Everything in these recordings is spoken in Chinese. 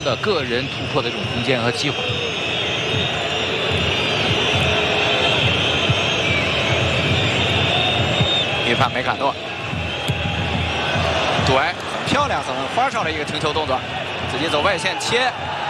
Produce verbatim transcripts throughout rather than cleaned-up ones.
的个人突破的这种空间和机会。 预判梅卡诺，杜埃很漂亮，很花哨的一个停球动作，自己走外线切，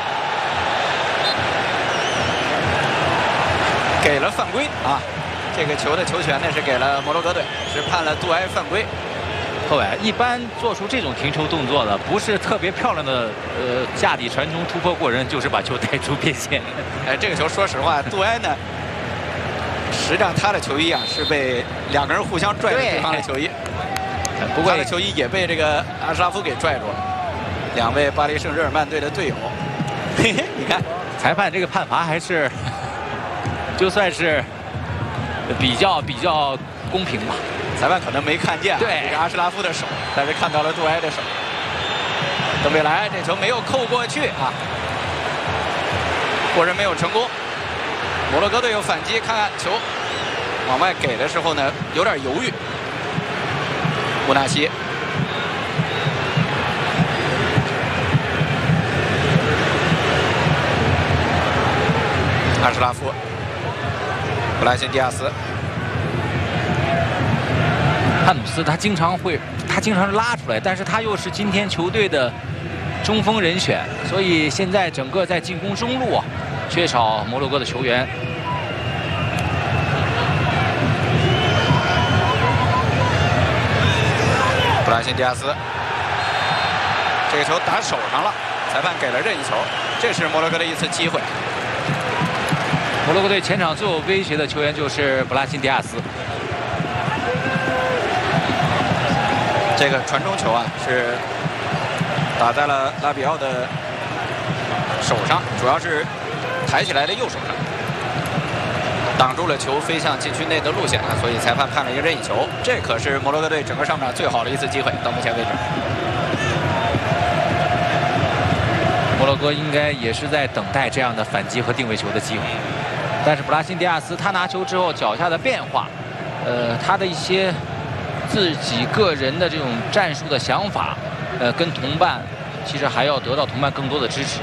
给了犯规啊！这个球的球权呢是给了摩洛哥队，是判了杜埃犯规。 各位，一般做出这种停球动作的，不是特别漂亮的，呃，架底传中突破过人，就是把球带出边线。 哎，这个球说实话，杜埃呢，实际上他的球衣啊是被两个人互相拽着对方的球衣，不过他的球衣也被这个阿什拉夫给拽住了。两位巴黎圣日耳曼队的队友，嘿嘿，你看， 裁判这个判罚还是，就算是比较比较公平吧。 裁判可能没看见、啊、 对这个阿什拉夫的手，但是看到了杜埃的手。登贝莱这球没有扣过去啊，过人没有成功。摩洛哥队有反击，看看球往外给的时候呢，有点犹豫。乌纳西，阿什拉夫，布拉辛迪亚斯。 汉努斯他经常会，他经常拉出来，但是他又是今天球队的中锋人选，所以现在整个在进攻中路啊，缺少摩洛哥的球员。 布拉辛迪亚斯，这个球打手上了，裁判给了任意球，这是摩洛哥的一次机会。 摩洛哥队前场最有威胁的球员就是布拉辛迪亚斯。 这个传中球啊，是打在了拉比奥的手上，主要是抬起来的右手上，挡住了球飞向禁区内的路线啊，所以裁判判了一个任意球。这可是摩洛哥队整个上半场最好的一次机会，到目前为止。 摩洛哥应该也是在等待这样的反击和定位球的机会，但是布拉辛迪亚斯他拿球之后脚下的变化，呃，他的一些。 自己个人的这种战术的想法，呃，跟同伴其实还要得到同伴更多的支持。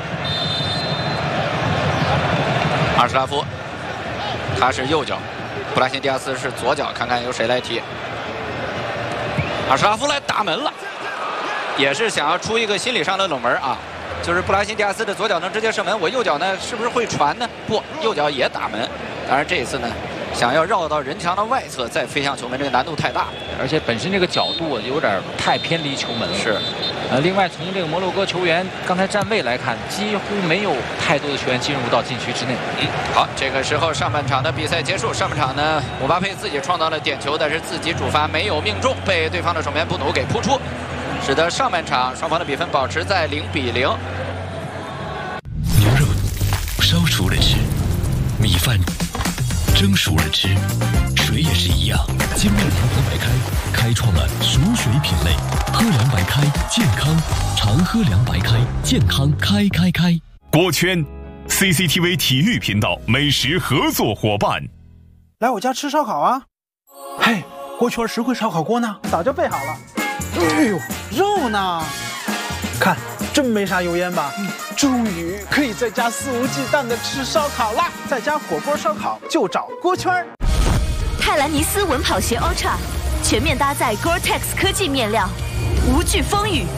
阿什拉夫，他是右脚，布拉辛迪亚斯是左脚，看看由谁来踢。阿什拉夫来打门了，也是想要出一个心理上的冷门啊，就是布拉辛迪亚斯的左脚能直接射门，我右脚呢是不是会传呢？不，右脚也打门。当然这一次呢。 想要绕到人墙的外侧再飞向球门，这个难度太大， 而且本身这个角度有点太偏离球门了。 是， 呃，另外从这个摩洛哥球员刚才站位来看，几乎没有太多的球员进入到禁区之内。 嗯，好，这个时候上半场的比赛结束，上半场呢，姆巴佩自己创造了点球，但是自己主罚没有命中，被对方的守门员布努给扑出，使得上半场双方的比分保持在零比零。 牛肉烧熟了吃，米饭。 蒸熟了吃，水也是一样。金麦堂和白开开创了熟水品类，喝凉白开健康，常喝凉白开健康开开开。 锅圈 ，C C T V 体育频道美食合作伙伴。 来我家吃烧烤啊！嘿，锅圈实惠烧烤锅呢？早就备好了。哎呦，肉呢？看，真没啥油烟吧？嗯 终于可以在家肆无忌惮的吃烧烤啦！在家火锅烧烤就找锅圈儿。 泰兰尼斯稳跑鞋 Ultra 全面搭载 Gore-Tex 科技面料，无惧风雨。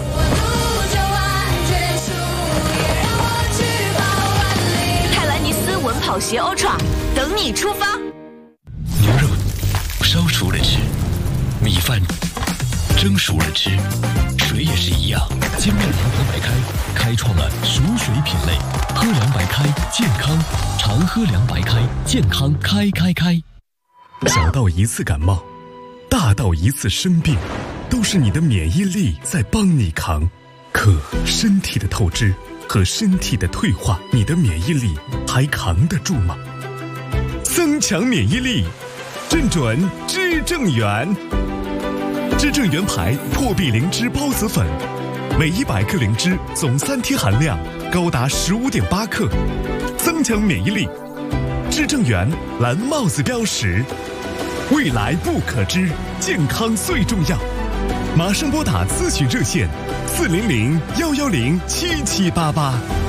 泰兰尼斯稳跑鞋 Ultra 等你出发。 牛肉烧熟了吃，米饭蒸熟了吃，水也是一样。金麦堂和白开。 开创了熟水品类，喝凉白开健康，常喝凉白开健康开开开。 小到一次感冒，大到一次生病，都是你的免疫力在帮你扛。可身体的透支和身体的退化，你的免疫力还扛得住吗？增强免疫力，正准知正元。知正元牌破壁灵芝孢子粉。 每一百克灵芝总三贴含量高达十五点八克，增强免疫力。知正元蓝帽子标识，未来不可知，健康最重要。 马上拨打咨询热线四零零幺幺零七七八八。